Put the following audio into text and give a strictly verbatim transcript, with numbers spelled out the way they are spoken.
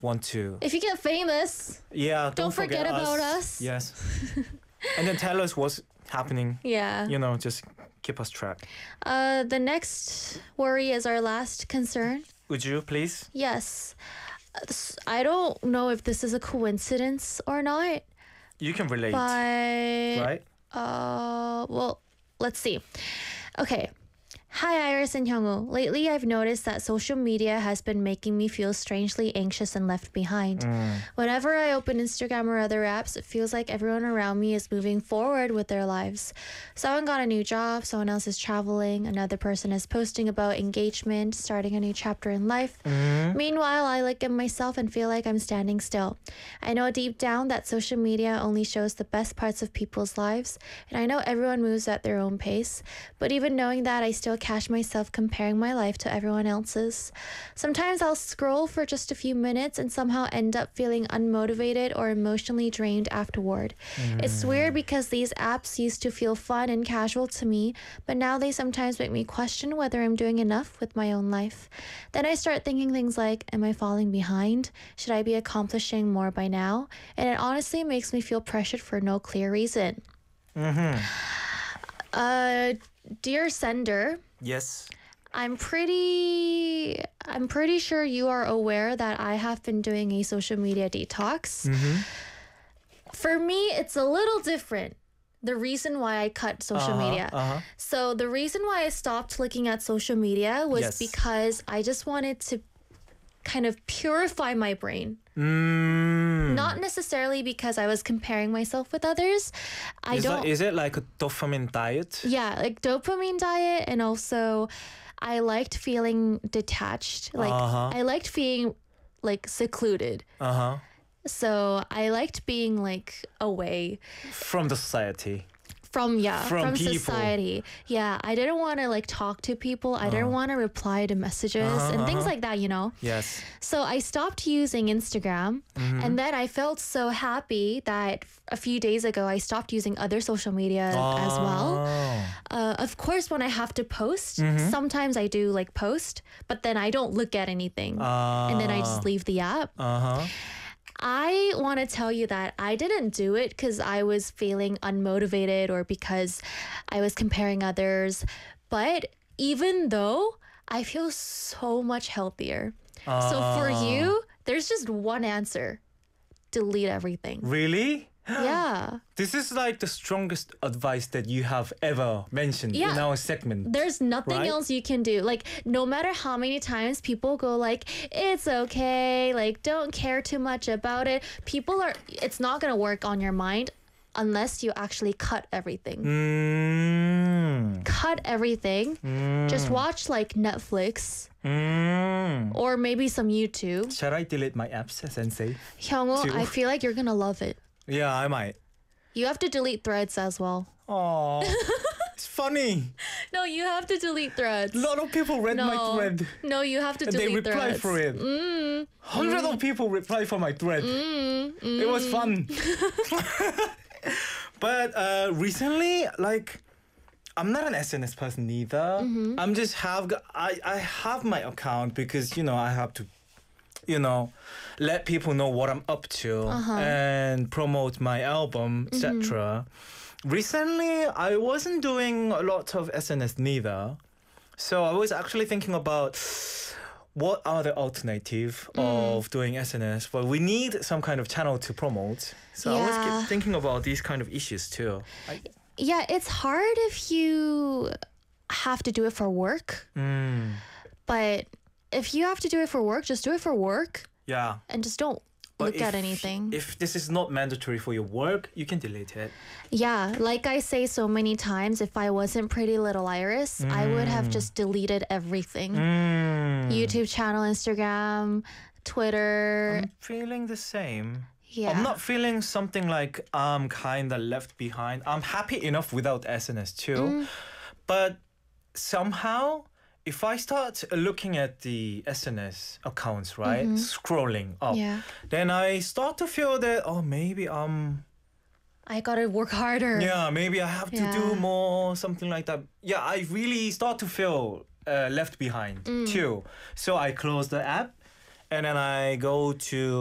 want to. If you get famous, Yeah, don't, don't forget, about us. Yes. And then tell us what's happening. Yeah. You know, just keep us track. Uh, the next worry is our last concern. Would you please? Yes. Uh, s- I don't know if this is a coincidence or not, You can relate, but right? uh, well, let's see. Okay. Hi, Iris and Hyungwoo. Lately, I've noticed that social media has been making me feel strangely anxious and left behind. Whenever I open Instagram or other apps, it feels like everyone around me is moving forward with their lives. Someone got a new job, someone else is traveling, another person is posting about engagement, starting a new chapter in life. Meanwhile, I look at myself and feel like I'm standing still. I know deep down that social media only shows the best parts of people's lives, and I know everyone moves at their own pace. But even knowing that, I still catch myself comparing my life to everyone else's. Sometimes I'll scroll for just a few minutes and somehow end up feeling unmotivated or emotionally drained afterward. It's weird because these apps used to feel fun and casual to me, but now they sometimes make me question whether I'm doing enough with my own life. Then I start thinking things like, am I falling behind? Should I be accomplishing more by now? And it honestly makes me feel pressured for no clear reason. Uh, dear sender, Yes. I'm pretty I'm pretty sure you are aware that I have been doing a social media detox. For me, it's a little different. The reason why I cut social Uh-huh, media. uh-huh. So the reason why I stopped looking at social media was Yes. because I just wanted to kind of purify my brain. Mm. Not necessarily because I was comparing myself with others. I Is, don't that, is it like a dopamine diet? Yeah, like dopamine diet, and also I liked feeling detached. Like Uh-huh. I liked being like secluded. Uh huh. So I liked being like away From the society. from yeah, From from, people. society. Yeah, I didn't want to like talk to people. I didn't want to reply to messages Uh-huh, and things uh-huh. like that, you know. Yes. So I stopped using Instagram, and then I felt so happy that a few days ago I stopped using other social media as well. Oh. Uh, of course, when I have to post, sometimes I do like post, but then I don't look at anything, and then I just leave the app. Uh huh. I want to tell you that I didn't do it because I was feeling unmotivated or because I was comparing others. But even though I feel so much healthier. So for you, there's just one answer: delete everything. Really? Yeah. This is like the strongest advice that you have ever mentioned Yeah. in our segment. There's nothing Right? else you can do. Like, no matter how many times people go like, it's okay, like, don't care too much about it. People are, it's not going to work on your mind unless you actually cut everything. Mm. Cut everything. Just watch like Netflix Mm. or maybe some YouTube. Shall I delete my apps, Sensei? Hyungwoo, Too. I feel like you're going to love it. Yeah, I might. You have to delete threads as well. Oh, it's funny. No, you have to delete threads. A lot of people read my No, thread. no, you have to And they delete reply threads. for it. Mm, Hundreds of people reply for my thread. mm, mm. It was fun. But uh, recently, like, I'm not an S N S person either. Mm-hmm. I'm just have g- I I have my account because you know I have to, you know, let people know what I'm up to Uh-huh. and promote my album, et cetera. Recently, I wasn't doing a lot of S N S neither, so I was actually thinking about what are the alternative Mm. of doing S N S. Well, we need some kind of channel to promote. So I was Yeah. keep thinking about these kind of issues too. I, Yeah, it's hard if you have to do it for work. mm, But if you have to do it for work, just do it for work yeah. and just don't But look at if- anything. If this is not mandatory for your work, you can delete it. Yeah, like I say so many times, if I wasn't Pretty Little Iris, I would have just deleted everything. Mm. YouTube channel, Instagram, Twitter. I'm feeling the same. Yeah. I'm not feeling something like I'm kind of left behind. I'm happy enough without S N S too. Mm. But somehow, if I start looking at the S N S accounts, right, scrolling up, Mm-hmm. Yeah. then I start to feel that, oh, maybe I'm, I gotta work harder. yeah, maybe I have to Yeah. do more, something like that. Yeah, I really start to feel uh, left behind Mm. too. So I close the app and then I go to